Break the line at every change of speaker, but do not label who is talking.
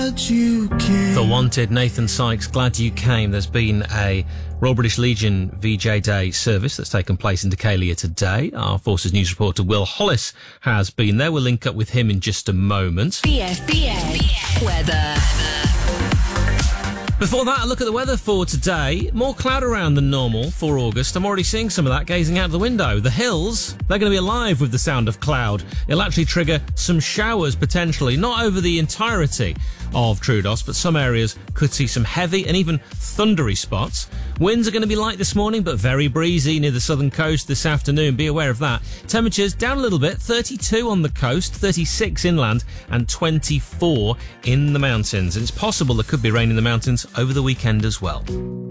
The Wanted, Nathan Sykes, Glad You Came. There's been a Royal British Legion VJ Day service that's taken place in Decalia today. Our Forces News reporter Will Hollis has been there. We'll link up with him in just a moment.
BFBS weather.
Before that, a look at the weather for today. More cloud around than normal for August. I'm already seeing some of that gazing out the window. The hills, they're going to be alive with the sound of cloud. It'll actually trigger some showers potentially, not over the entirety of Troodos, but some areas could see some heavy and even thundery spots. Winds are going to be light this morning, but very breezy near the southern coast this afternoon. Be aware of that. Temperatures down a little bit, 32 on the coast, 36 inland, and 24 in the mountains. And it's possible there could be rain in the mountains over the weekend as well.